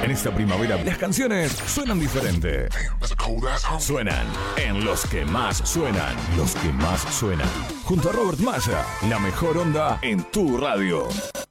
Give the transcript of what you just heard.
En esta primavera las canciones suenan diferente. Suenan en Los que más suenan. Los que más suenan. Junto a Robert Maya, la mejor onda en tu radio.